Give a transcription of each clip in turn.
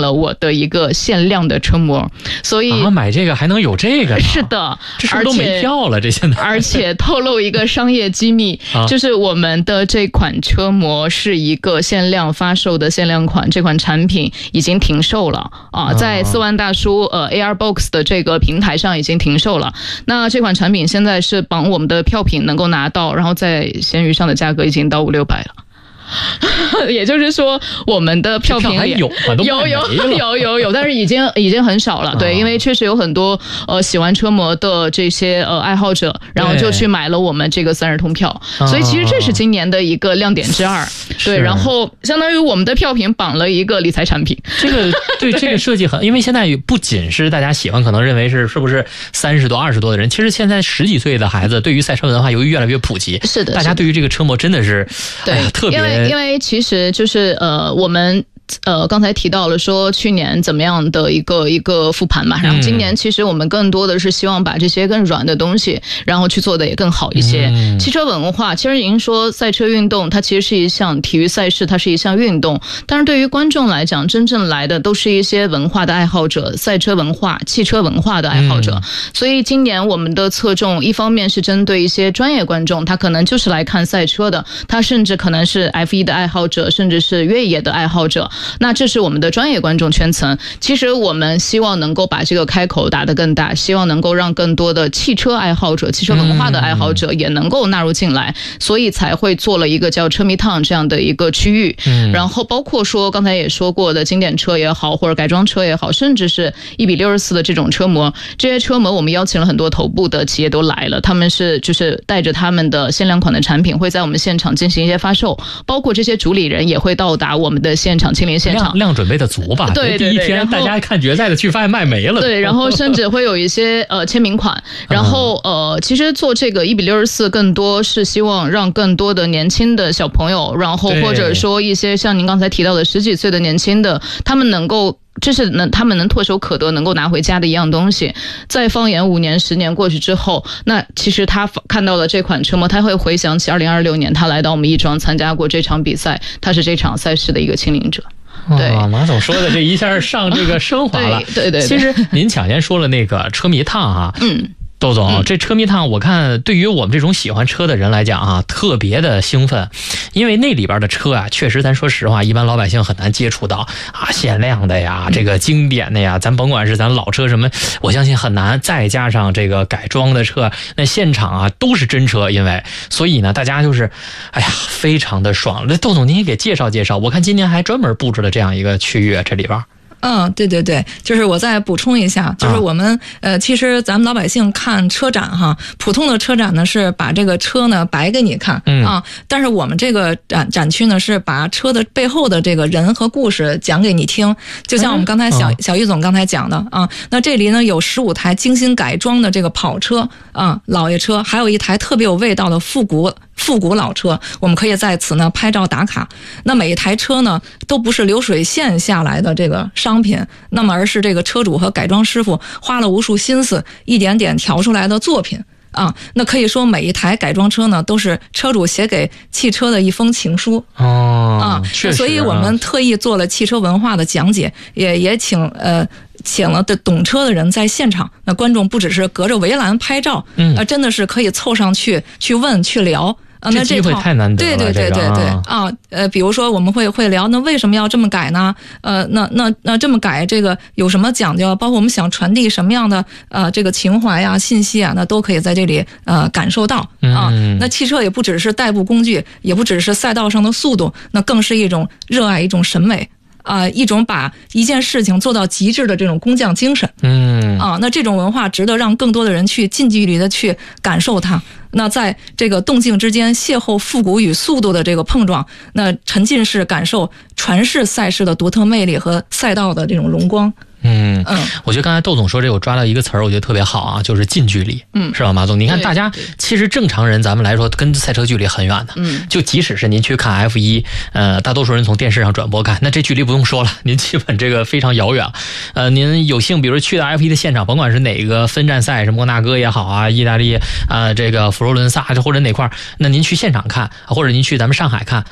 了我的一个限量的车模，所以买这个还能有这个呢？ 是的， 这是都没票了，这现在。 而且透露一个商业机密，就是我们的这款车模是一个限量发售的限量款，这款产品已经停售了在4万大叔AirBox 的这个平台上已经停售了。那这款产品现在是绑我们的票品能够拿到，然后在闲鱼上的价格已经到500-600了。也就是说我们的票品里有，但是已经很少了。对，因为确实有很多喜欢车模的这些爱好者，然后就去买了我们这个3日通票，所以其实这是今年的一个亮点之二。对，然后相当于我们的票品绑了一个理财产品。 这个对这个设计很，因为现在不仅是大家喜欢，可能认为是不是30多20多的人，其实现在10几岁的孩子对于赛车文化由于越来越普及， 是的， 大家对于这个车模真的是特别。 因为其实就是我们刚才提到了说去年怎么样的一个复盘嘛，然后今年其实我们更多的是希望把这些更软的东西然后去做的也更好一些。汽车文化其实已经说赛车运动它其实是一项体育赛事，它是一项运动，但是对于观众来讲真正来的都是一些文化的爱好者，赛车文化汽车文化的爱好者。所以今年我们的侧重一方面是针对一些专业观众，他可能就是来看赛车的，他甚至可能是 F1 的爱好者，甚至是越野的爱好者，那这是我们的专业观众圈层。其实我们希望能够把这个开口打得更大，希望能够让更多的汽车爱好者，汽车文化的爱好者也能够纳入进来，所以才会做了一个叫车迷烫这样的一个区域。然后包括说刚才也说过的经典车也好，或者改装车也好，甚至是1:64的这种车模，这些车模我们邀请了很多头部的企业都来了，他们是就是带着他们的限量款的产品会在我们现场进行一些发售，包括这些主理人也会到达我们的现场，亲临现场， 量准备的足吧？ 对， 第一天大家看决赛的去发现卖没了。 对，然后甚至会有一些签名款，然后其实做这个1:64更多是希望让更多的年轻的小朋友，然后或者说一些像您刚才提到的10几岁的年轻的，他们能够他们能唾手可得，能够拿回家的一样东西。再放眼5年10年过去之后，那其实他看到了这款车模，他会回想起2026年他来到我们亦庄参加过这场比赛，他是这场赛事的一个亲临者。对， 马总说的这一下上这个升华了。 对， 其实您抢先说了那个车迷烫啊，窦总，这车迷烫我看对于我们这种喜欢车的人来讲啊，特别的兴奋，因为那里边的车啊，确实咱说实话，一般老百姓很难接触到啊，限量的呀，这个经典的呀，咱甭管是咱老车什么，我相信很难。再加上这个改装的车，那现场啊都是真车，所以呢，大家就是哎呀，非常的爽。那窦总您也给介绍介绍，我看今年还专门布置了这样一个区域，这里边。 对，就是我再补充一下，就是我们其实咱们老百姓看车展哈，普通的车展呢是把这个车呢摆给你看但是我们这个展区呢是把车的背后的这个人和故事讲给你听，就像我们刚才小玉总刚才讲的那这里呢有15台精心改装的这个跑车老爷车，还有一台特别有味道的复古老车，我们可以在此呢拍照打卡。那每一台车呢都不是流水线下来的这个商品，那么而是这个车主和改装师傅花了无数心思一点点调出来的作品那可以说每一台改装车呢都是车主写给汽车的一封情书确实所以我们特意做了汽车文化的讲解，也请了懂车的人在现场，那观众不只是隔着围栏拍照真的是可以凑上去问去聊这机会太难得了。 对比如说我们会聊，那为什么要这么改呢？那这么改这个有什么讲究？包括我们想传递什么样的这个情怀啊、信息啊，那都可以在这里感受到那汽车也不只是代步工具，也不只是赛道上的速度，那更是一种热爱，一种审美一种把一件事情做到极致的这种工匠精神那这种文化值得让更多的人去近距离的去感受它。那在这个动静之间邂逅复古与速度的这个碰撞，那沉浸式感受传世赛事的独特魅力和赛道的这种荣光。 我觉得刚才窦总说这，我抓到一个词儿，我觉得特别好啊，就是近距离。是吧，马总？你看大家其实正常人咱们来说，跟赛车距离很远的。就即使是您去看 F1，大多数人从电视上转播看，那这距离不用说了，您基本这个非常遥远。您有幸比如去到 F1 的现场，甭管是哪个分站赛，什么摩纳哥也好啊，意大利这个佛罗伦萨或者哪块，那您去现场看，或者您去咱们上海看。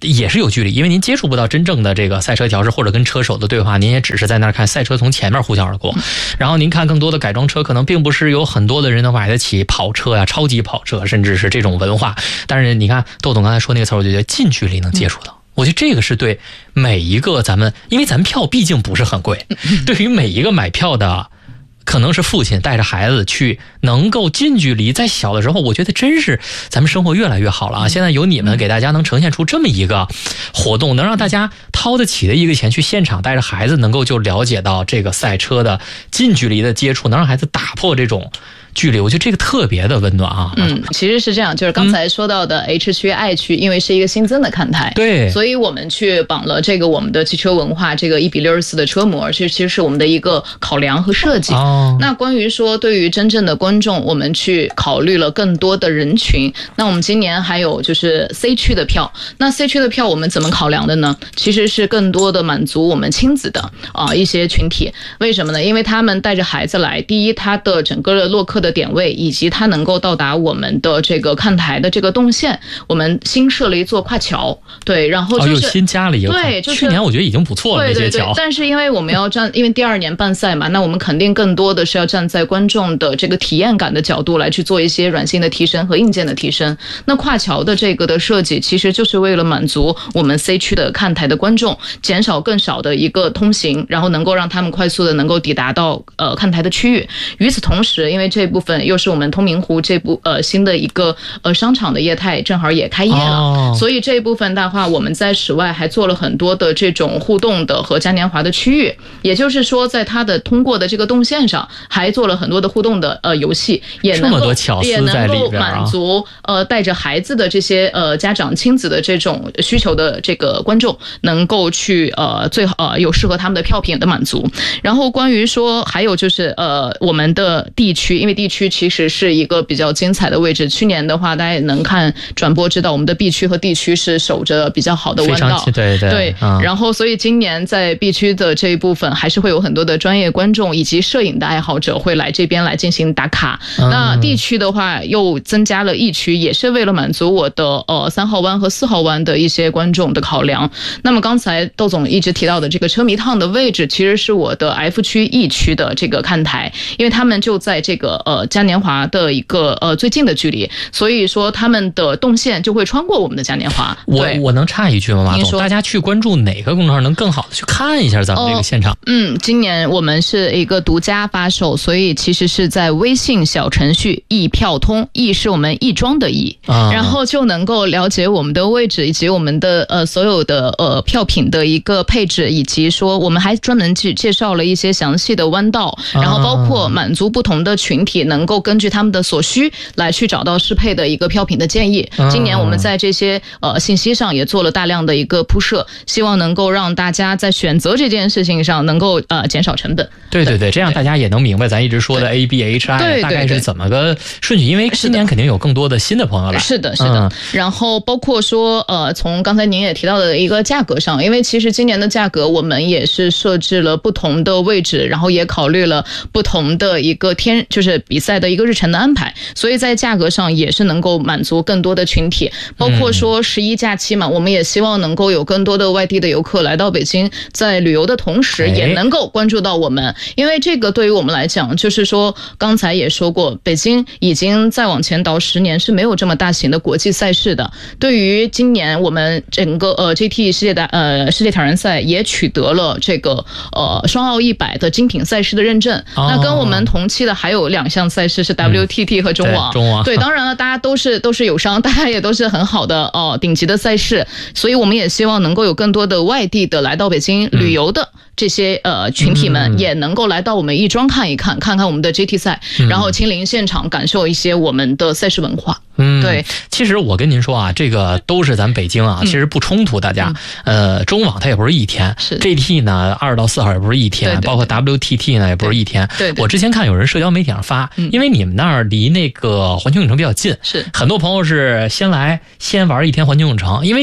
也是有距离，因为您接触不到真正的这个赛车调试或者跟车手的对话，您也只是在那儿看赛车从前面呼啸而过。然后您看更多的改装车，可能并不是有很多的人能买得起跑车呀、超级跑车，甚至是这种文化。但是你看窦总刚才说那个词，我就觉得近距离能接触到。我觉得这个是对每一个咱们，因为咱们票毕竟不是很贵，对于每一个买票的。可能是父亲带着孩子去，能够近距离，在小的时候，我觉得真是咱们生活越来越好了啊！现在有你们给大家能呈现出这么一个活动，能让大家掏得起的一个钱去现场带着孩子，能够就了解到这个赛车的近距离的接触，能让孩子打破这种距离，我觉得这个特别的温暖啊。 其实是这样，就是刚才说到的 H 区、I 区，因为是一个新增的看台， 对， 所以我们去绑了这个我们的汽车文化这个1:64的车模，其实是我们的一个考量和设计。那关于说对于真正的观众，我们去考虑了更多的人群。那我们今年还有就是 C 区的票，那 C 区的票我们怎么考量的呢？其实是更多的满足我们亲子的一些群体。为什么呢？因为他们带着孩子来，第一，他的整个的落客的点位以及他能够到达我们的这个看台的这个动线，我们新设了一座跨桥，对，然后就是又新加了一个， 对，就是去年我觉得已经不错了， 对对对， 这些桥。 但是因为我们要站，因为第2年办赛嘛，那我们肯定更多的是要站在观众的这个体验感的角度来去做一些软性的提升和硬件的提升。那跨桥的这个的设计，其实就是为了满足我们 C 区的看台的观众，减少更少的一个通行，然后能够让他们快速的能够抵达到看台的区域。与此同时，因为这部分又是我们通明湖这部新的一个商场的业态正好也开业了，所以这一部分的话，我们在室外还做了很多的这种互动的和嘉年华的区域，也就是说，在它的通过的这个动线上，还做了很多的互动的游戏，也能够满足带着孩子的这些家长亲子的这种需求的这个观众，能够去最好有适合他们的票品的满足。然后关于说还有就是我们的地区，因为地区其实是一个比较精彩的位置。去年的话，大家也能看转播知道，我们的 B 区和 D 区是守着比较好的弯道， 对。 然后所以今年在 B 区的这一部分，还是会有很多的专业观众以及摄影的爱好者会来这边来进行打卡。那 D 区的话，又增加了 E 区，也是为了满足我的3号弯和4号弯的一些观众的考量。那么刚才窦总一直提到的这个车迷趟的位置，其实是我的 F 区、E 区的这个看台，因为他们就在这个嘉年华的一个最近的距离，所以说他们的动线就会穿过我们的嘉年华。 我能插一句吗，马总？大家去关注哪个公众号能更好的去看一下咱们这个现场？ 今年我们是一个独家发售，所以其实是在微信小程序易票通，易是我们亦庄的易，然后就能够了解我们的位置以及我们的所有的票品的一个配置，以及说我们还专门去介绍了一些详细的弯道，然后包括满足不同的群体能够根据他们的所需来去找到适配的一个票品的建议。今年我们在这些信息上也做了大量的一个铺设，希望能够让大家在选择这件事情上能够减少成本。 对，这样大家也能明白咱一直说的 ABHI 大概是怎么个顺序，因为今年肯定有更多的新的朋友来。 是的。然后包括说从刚才您也提到的一个价格上，因为其实今年的价格我们也是设置了不同的位置，然后也考虑了不同的一个就是比赛的一个日程的安排，所以在价格上也是能够满足更多的群体。包括说11假期嘛，我们也希望能够有更多的外地的游客来到北京，在旅游的同时也能够关注到我们，因为这个对于我们来讲，就是说刚才也说过，北京已经再往前倒10年是没有这么大型的国际赛事的。对于今年我们整个GT 世界挑战赛也取得了这个双奥100的精品赛事的认证。那跟我们同期的还有2项赛事是 WTT 和中网。对，当然了，大家都是友商，大家也都是很好的顶级的赛事，所以我们也希望能够有更多的外地的来到北京旅游的这些群体们也能够来到我们亦庄看一看，看看我们的 GT 赛，然后亲临现场感受一些我们的赛事文化。对， 其实我跟您说啊，这个都是咱北京啊，其实不冲突，大家。中网它也不是一天，GT 呢2到4号也不是一天，包括 WTT 呢也不是一天。 对， 我之前看有人社交媒体上发，因为你们那儿离那个环球影城比较近， 是很多朋友是先玩一天环球影城，因为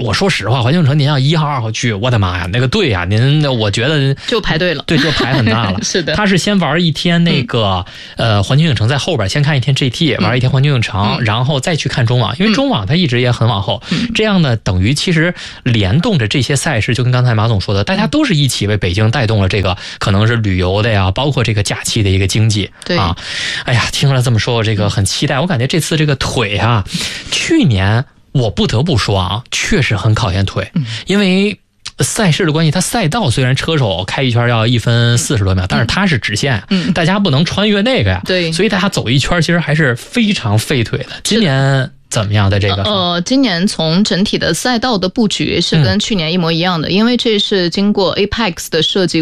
我说实话，环球影城您要1号2号去，我的妈呀，那个队啊，我觉得就排队了， 对，就排很大了。 是的， 他是先玩一天那个环球影城在后边，先看一天 GT，玩一天环球影城，然后再去看中网，因为中网它一直也很往后。这样呢，等于其实联动着这些赛事，就跟刚才马总说的，大家都是一起为北京带动了这个可能是旅游的呀，包括这个假期的一个经济。 对啊，哎呀，听了这么说，我这个很期待。我感觉这次这个腿啊，去年我不得不说啊，确实很考验腿，因为赛事的关系，它赛道虽然车手开一圈要1分40多秒，但是它是直线，大家不能穿越那个呀， 对， 所以大家走一圈其实还是非常费腿的。今年怎么样的这个？ 今年从整体的赛道的布局是跟去年一模一样的，因为这是经过 Apex 的设计